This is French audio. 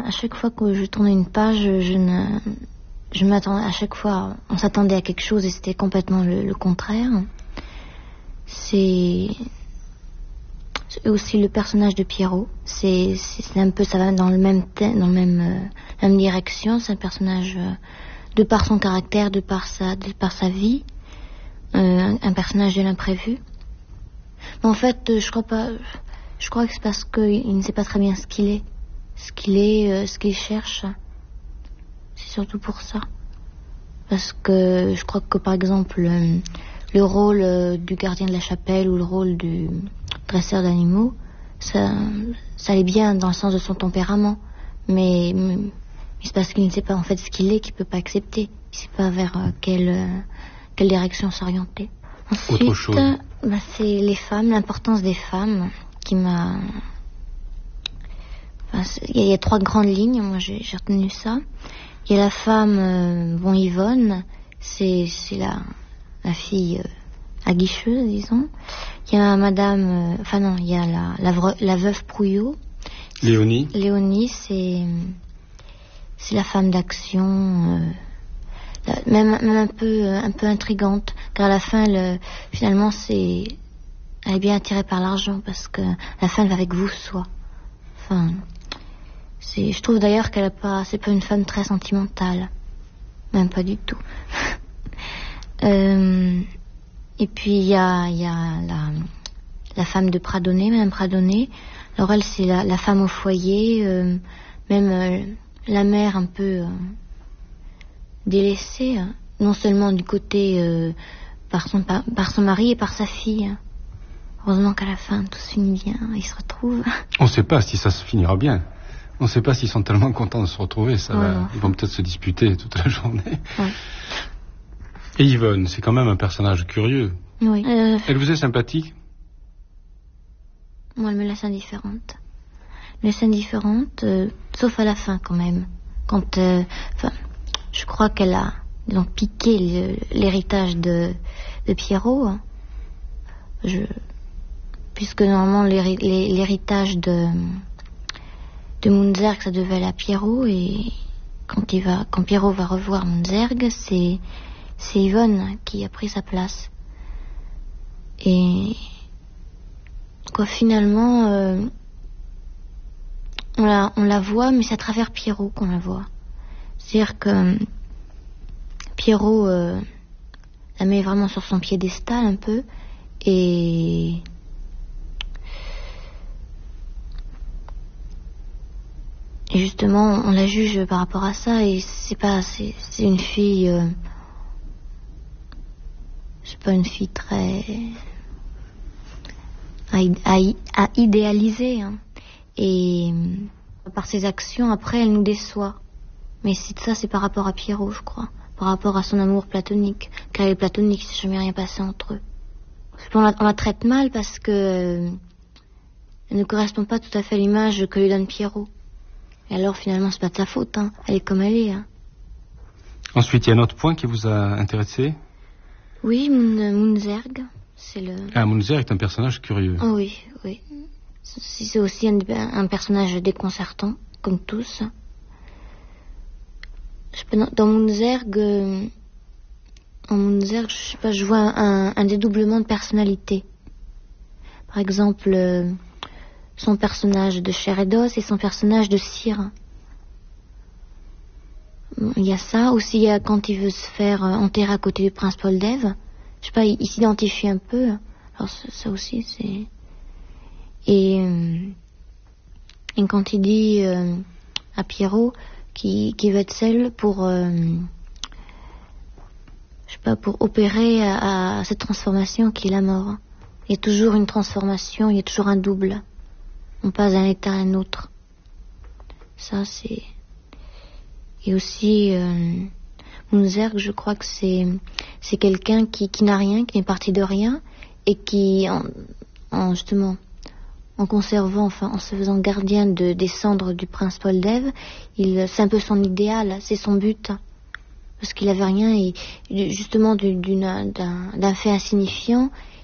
à chaque fois que je tournais une page, je m'attendais à chaque fois, on s'attendait à quelque chose et c'était complètement le contraire. C'est aussi le personnage de Pierrot. C'est un peu, ça va dans le même même direction. C'est un personnage de par son caractère, de par sa vie, un personnage de l'imprévu. Mais en fait, je crois pas. Je crois que c'est parce qu'il ne sait pas très bien ce qu'il est, ce qu'il cherche. C'est surtout pour ça. Parce que je crois que par exemple le rôle du gardien de la chapelle ou le rôle du dresseur d'animaux, ça allait bien dans le sens de son tempérament. Mais c'est parce qu'il ne sait pas en fait ce qu'il est qu'il peut pas accepter. Il ne sait pas vers quelle direction s'orienter. Ensuite, autre chose. C'est les femmes, l'importance des femmes qui m'a... il y a 3 grandes lignes, moi j'ai retenu ça. Il y a la femme, Yvonne, c'est la fille aguicheuse, disons. Il y a madame... il y a la veuve Prouillot. Léonie, c'est la femme d'action... même un peu intrigante, car à la fin, finalement, elle est bien attirée par l'argent, parce que à la fin, elle va avec vous, soit. Enfin, je trouve d'ailleurs c'est pas une femme très sentimentale, même pas du tout. Et puis il y a la femme de Pradonnet, Madame Pradonnet. Alors elle, c'est la femme au foyer, même la mère un peu délaissée, non seulement du côté par son mari et par sa fille. Heureusement qu'à la fin tout se finit bien, ils se retrouvent. On ne sait pas si ça se finira bien. On ne sait pas s'ils sont tellement contents de se retrouver. Ils vont peut-être se disputer toute la journée. Ouais. Et Yvonne, c'est quand même un personnage curieux. Oui. Elle vous est sympathique? Moi, elle me laisse indifférente. Sauf à la fin quand même. Quand, je crois ils ont piqué l'héritage de Pierrot. Puisque normalement l'héritage de Munzerg, ça devait aller à Pierrot, et quand Pierrot va revoir Munzerg, c'est Yvonne qui a pris sa place. Et finalement on la voit, mais c'est à travers Pierrot qu'on la voit. C'est-à-dire que Pierrot la met vraiment sur son piédestal un peu, et justement on la juge par rapport à ça, et c'est une fille c'est pas une fille très à idéaliser, hein. Et par ses actions après elle nous déçoit, mais c'est par rapport à Pierrot, je crois, par rapport à son amour platonique, car elle est platonique, il ne s'est jamais rien passé entre eux. On la traite mal parce que elle ne correspond pas tout à fait à l'image que lui donne Pierrot. Et alors finalement c'est pas de sa faute, hein. Elle est comme elle est, hein. Ensuite, il y a un autre point qui vous a intéressé? Oui, Munzerg. Munzerg est un personnage curieux. Oh, oui. C'est aussi un personnage déconcertant, comme tous. Dans Munzerg, je sais pas, je vois un dédoublement de personnalité. Par exemple, son personnage de chair et d'os et son personnage de cire. Il y a ça. Aussi, il y a quand il veut se faire enterrer à côté du prince Paul d'Ève. Je sais pas, il s'identifie un peu. Alors ça aussi, c'est... Et quand il dit à Pierrot qui veut être celle pour... je sais pas, pour opérer à cette transformation qui est la mort. Il y a toujours une transformation, il y a toujours un double. On passe d'un état à un autre. Ça, c'est... Et aussi, Munzerg, je crois que c'est quelqu'un qui n'a rien, qui n'est parti de rien, et qui, justement, en conservant, en se faisant gardien des cendres du prince Paul d'Ève, c'est un peu son idéal, c'est son but. Parce qu'il avait rien, et justement d'un fait insignifiant,